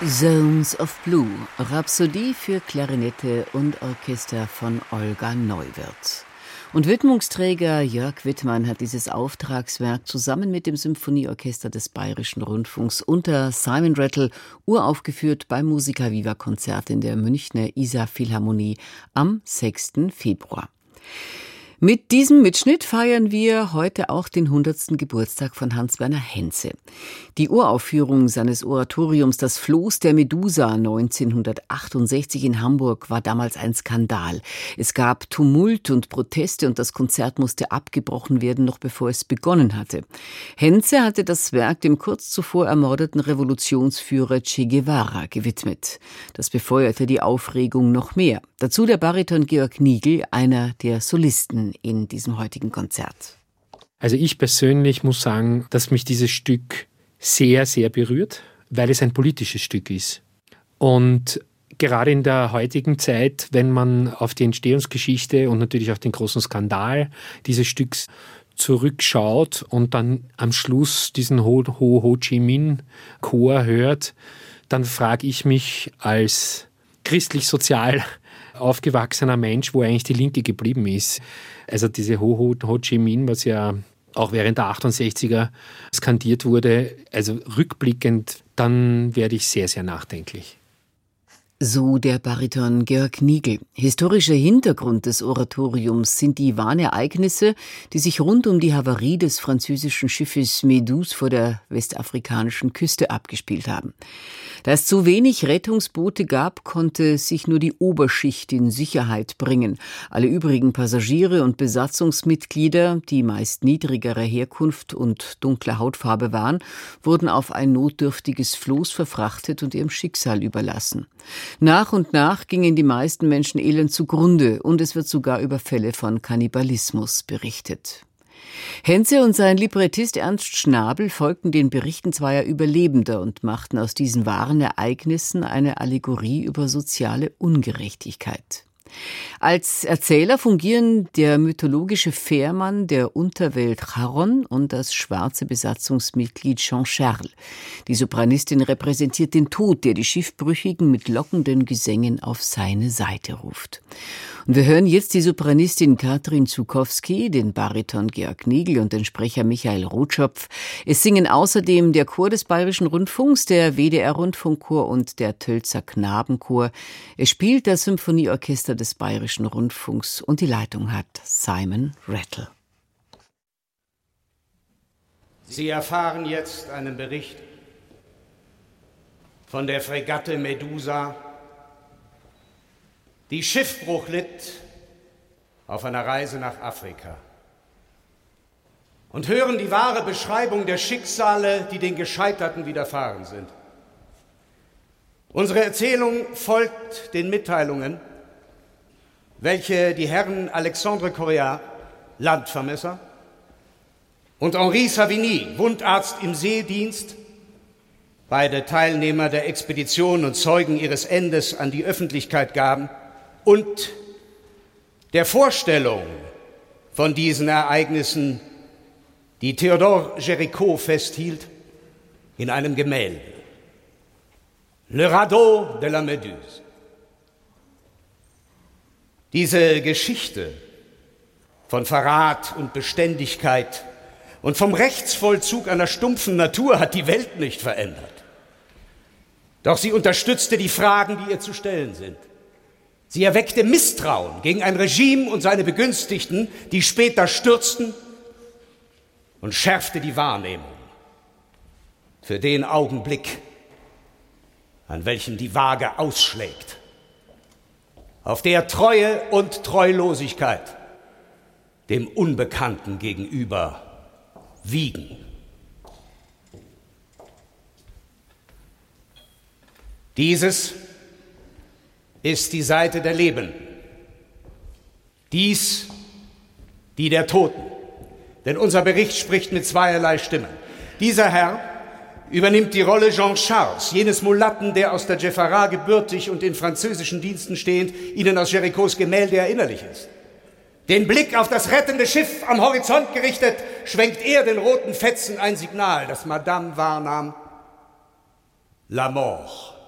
Zones of Blue, Rhapsodie für Klarinette und Orchester von Olga Neuwirth. Und Widmungsträger Jörg Wittmann hat dieses Auftragswerk zusammen mit dem Symphonieorchester des Bayerischen Rundfunks unter Simon Rattle uraufgeführt beim Musica Viva Konzert in der Münchner Isar Philharmonie am 6. Februar. Mit diesem Mitschnitt feiern wir heute auch den 100. Geburtstag von Hans-Werner Henze. Die Uraufführung seines Oratoriums Das Floß der Medusa 1968 in Hamburg war damals ein Skandal. Es gab Tumult und Proteste und das Konzert musste abgebrochen werden, noch bevor es begonnen hatte. Henze hatte das Werk dem kurz zuvor ermordeten Revolutionsführer Che Guevara gewidmet. Das befeuerte die Aufregung noch mehr. Dazu der Bariton Georg Nigl, einer der Solisten in diesem heutigen Konzert. Also ich persönlich muss sagen, dass mich dieses Stück sehr, sehr berührt, weil es ein politisches Stück ist. Und gerade in der heutigen Zeit, wenn man auf die Entstehungsgeschichte und natürlich auf den großen Skandal dieses Stücks zurückschaut und dann am Schluss diesen Ho Chi Minh Chor hört, dann frage ich mich als christlich-sozial aufgewachsener Mensch, wo eigentlich die Linke geblieben ist. Also diese Ho Chi Minh, was ja auch während der 68er skandiert wurde, also rückblickend, dann werde ich sehr, sehr nachdenklich. So der Bariton Georg Nigl. Historischer Hintergrund des Oratoriums sind die wahren Ereignisse, die sich rund um die Havarie des französischen Schiffes Méduse vor der westafrikanischen Küste abgespielt haben. Da es zu wenig Rettungsboote gab, konnte sich nur die Oberschicht in Sicherheit bringen. Alle übrigen Passagiere und Besatzungsmitglieder, die meist niedrigerer Herkunft und dunkler Hautfarbe waren, wurden auf ein notdürftiges Floß verfrachtet und ihrem Schicksal überlassen. Nach und nach gingen die meisten Menschen elend zugrunde und es wird sogar über Fälle von Kannibalismus berichtet. Henze und sein Librettist Ernst Schnabel folgten den Berichten zweier Überlebender und machten aus diesen wahren Ereignissen eine Allegorie über soziale Ungerechtigkeit. Als Erzähler fungieren der mythologische Fährmann der Unterwelt Charon und das schwarze Besatzungsmitglied Jean-Charles. Die Sopranistin repräsentiert den Tod, der die Schiffbrüchigen mit lockenden Gesängen auf seine Seite ruft. Und wir hören jetzt die Sopranistin Katrin Zukowski, den Bariton Georg Nigl und den Sprecher Michael Rotschopf. Es singen außerdem der Chor des Bayerischen Rundfunks, der WDR-Rundfunkchor und der Tölzer Knabenchor. Es spielt das Symphonieorchester des Bayerischen Rundfunks und die Leitung hat Simon Rattle. Sie erfahren jetzt einen Bericht von der Fregatte Medusa, die Schiffbruch litt auf einer Reise nach Afrika. Und hören die wahre Beschreibung der Schicksale, die den Gescheiterten widerfahren sind. Unsere Erzählung folgt den Mitteilungen, welche die Herren Alexandre Correa, Landvermesser, und Henri Savigny, Wundarzt im Seedienst, beide Teilnehmer der Expedition und Zeugen ihres Endes, an die Öffentlichkeit gaben, und der Vorstellung von diesen Ereignissen, die Théodore Géricault festhielt in einem Gemälde. Le Radeau de la Méduse. Diese Geschichte von Verrat und Beständigkeit und vom Rechtsvollzug einer stumpfen Natur hat die Welt nicht verändert. Doch sie unterstützte die Fragen, die ihr zu stellen sind. Sie erweckte Misstrauen gegen ein Regime und seine Begünstigten, die später stürzten, und schärfte die Wahrnehmung für den Augenblick, an welchem die Waage ausschlägt, auf der Treue und Treulosigkeit dem Unbekannten gegenüber wiegen. Dieses ist die Seite der Lebenden, dies die der Toten. Denn unser Bericht spricht mit zweierlei Stimmen. Dieser Herr übernimmt die Rolle Jean Charles, jenes Mulatten, der aus der Jeffara gebürtig und in französischen Diensten stehend Ihnen aus Géricauts Gemälde erinnerlich ist. Den Blick auf das rettende Schiff am Horizont gerichtet, schwenkt er den roten Fetzen ein Signal, das Madame wahrnahm. La mort.